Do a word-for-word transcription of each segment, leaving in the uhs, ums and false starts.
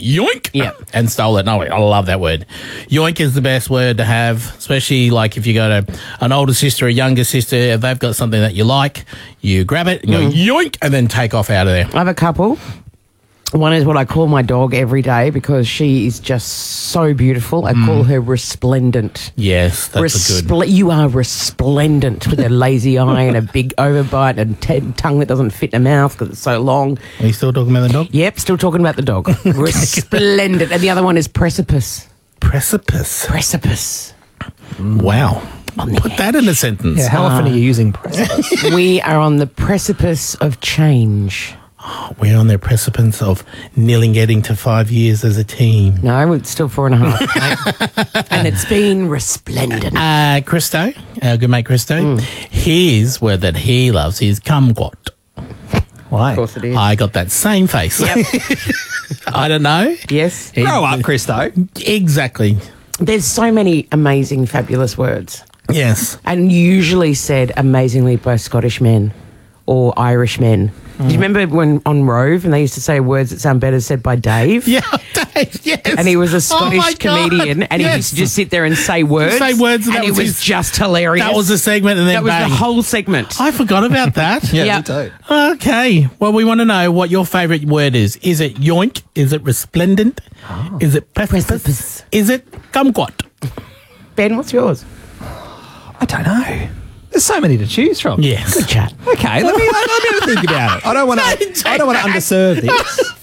yoink, Yeah. and stole it. No, I love that word. Yoink is the best word to have, especially like if you go to an older sister, a younger sister, if they've got something that you like, you grab it and go yoink and then take off out of there. I have a couple. One is what I call my dog every day because she is just so beautiful. I call her resplendent. Yes, that's a good. Respl- you are resplendent with a lazy eye and a big overbite and t- tongue that doesn't fit in the mouth because it's so long. Are you still talking about the dog? Yep, still talking about the dog. Resplendent. And the other one is precipice. Precipice. Precipice. Wow. On the Put that in a sentence. Yeah, how often are you using precipice? We are on the precipice of change. We're on the precipice of nearly getting to five years as a team. No, it's still four and a half. mate. And it's been resplendent. Uh, Christo, our good mate Christo, his word that he loves is kumquat. Why? Of course it is. I got that same face. Yep. I don't know. Yes. He- Grow up, Christo. Exactly. There's so many amazing, fabulous words. Yes. And usually said amazingly by Scottish men or Irish men. Do you remember when on Rove and they used to say words that sound better said by Dave? Yeah, Dave, yes. And he was a Scottish Oh my God, comedian and he yes. used to just sit there and say words. Say words and and that it was was his- just hilarious. That was the segment and then That was bang. the whole segment. I forgot about that. Yeah, Yeah. me too. Okay. Well, we want to know what your favourite word is. Is it yoink? Is it resplendent? Is it precipice? Precipice. Is it kumquat? Ben, what's yours? I don't know. There's so many to choose from. Yes. Good chat. Okay, let me, let me have a think about it. I don't want to. I don't want to underserve this.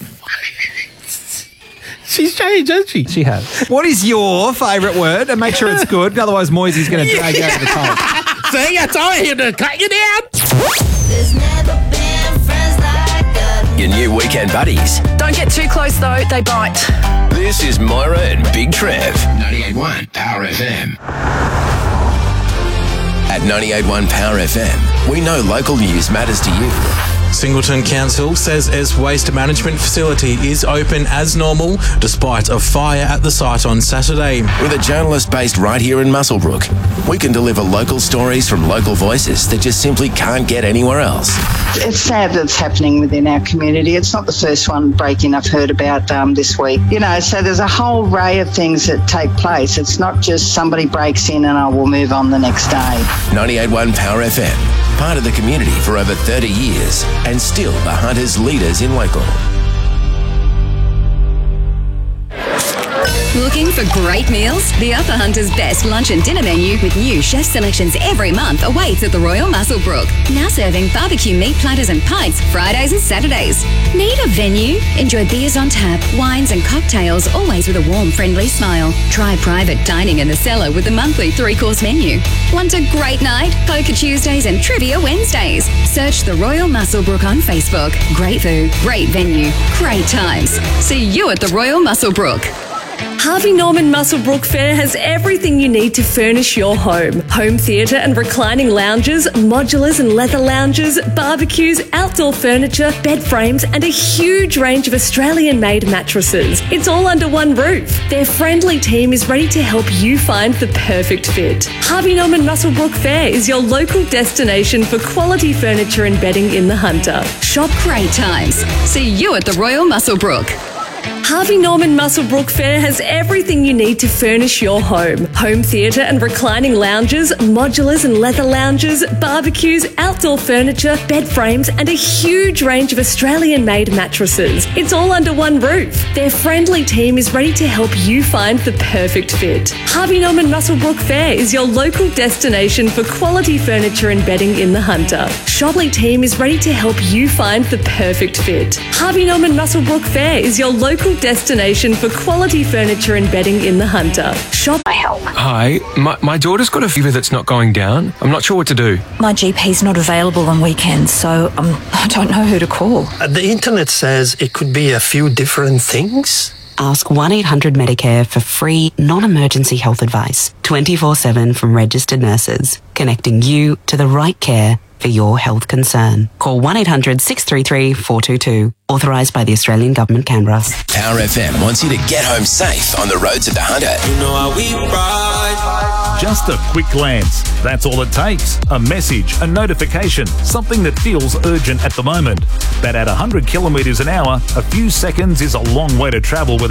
She's changed, hasn't she? She has. What is your favourite word? And make sure it's good. Otherwise, Moisey's going to drag you over the cold. See, I told you to cut you down. There's never been friends like us. Your new weekend buddies. Don't get too close though, they bite. This is Moira and Big Trev. ninety-eight point one Power F M. At ninety-eight point one Power F M, we know local news matters to you. Singleton Council says its waste management facility is open as normal despite a fire at the site on Saturday. With a journalist based right here in Muswellbrook, we can deliver local stories from local voices that just simply can't get anywhere else. It's sad that it's happening within our community. It's not the first one break-in I've heard about um, this week. You know, so there's a whole array of things that take place. It's not just somebody breaks in and I will move on the next day. ninety-eight point one Power F M, part of the community for over thirty years and still the Hunters leaders in local. Looking for great meals? The Upper Hunter's best lunch and dinner menu with new chef selections every month awaits at the Royal Muswellbrook. Now serving barbecue meat platters and pints Fridays and Saturdays. Need a venue? Enjoy beers on tap, wines and cocktails, always with a warm, friendly smile. Try private dining in the cellar with the monthly three-course menu. Want a great night? Poker Tuesdays and Trivia Wednesdays. Search the Royal Muswellbrook on Facebook. Great food, great venue, great times. See you at the Royal Muswellbrook. Harvey Norman Muswellbrook Fair has everything you need to furnish your home. Home theatre and reclining lounges, modulars and leather lounges, barbecues, outdoor furniture, bed frames and a huge range of Australian-made mattresses. It's all under one roof. Their friendly team is ready to help you find the perfect fit. Harvey Norman Muswellbrook Fair is your local destination for quality furniture and bedding in the Hunter. Shop great times. See you at the Royal Muswellbrook. Harvey Norman Muswellbrook Fair has everything you need to furnish your home. Home theatre and reclining lounges, modulars and leather lounges, barbecues, outdoor furniture, bed frames and a huge range of Australian-made mattresses. It's all under one roof. Their friendly team is ready to help you find the perfect fit. Harvey Norman Muswellbrook Fair is your local destination for quality furniture and bedding in the Hunter. Shopley team is ready to help you find the perfect fit. Harvey Norman Muswellbrook Fair is your local destination for quality furniture and bedding in the Hunter. Shop I help. Hi, my, my daughter's got a fever that's not going down. I'm not sure what to do. My G P's not available on weekends, so um, I don't know who to call. Uh, the internet says it could be a few different things. Ask one eight hundred Medicare for free, non-emergency health advice, twenty-four seven from registered nurses, connecting you to the right care for your health concern. Call one eight hundred six three three four two two. Authorised by the Australian Government, Canberra. Power F M wants you to get home safe on the roads of the Hunter. You know how we ride. Just a quick glance. That's all it takes. A message, a notification, something that feels urgent at the moment. But at one hundred kilometres an hour, a few seconds is a long way to travel with